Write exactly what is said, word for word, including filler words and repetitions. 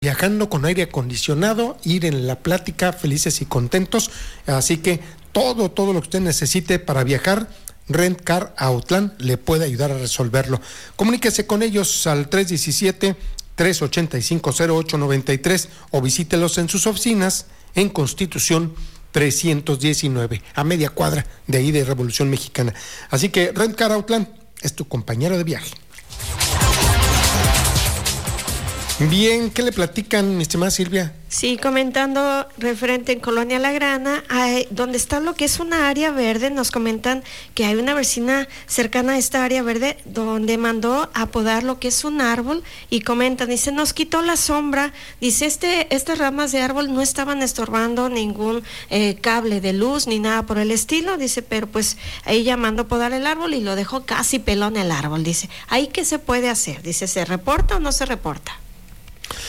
viajando con aire acondicionado, ir en la plática felices y contentos. Así que todo, todo lo que usted necesite para viajar, Rent Car Autlán le puede ayudar a resolverlo. Comuníquese con ellos al tres uno siete, tres ocho cinco, cero ocho nueve tres o visítelos en sus oficinas en Constitución trescientos diecinueve, a media cuadra de ahí de Revolución Mexicana. Así que Rent Car Autlán es tu compañero de viaje. Bien, ¿qué le platican, mi estimada Silvia? Sí, comentando referente en Colonia La Grana, hay, donde está lo que es una área verde, nos comentan que hay una vecina cercana a esta área verde donde mandó a podar lo que es un árbol y comentan, dice, nos quitó la sombra, dice, este, estas ramas de árbol no estaban estorbando ningún eh, cable de luz ni nada por el estilo, dice, pero pues ella mandó podar el árbol y lo dejó casi pelón el árbol, dice, ¿ahí qué se puede hacer? Dice, ¿se reporta o no se reporta?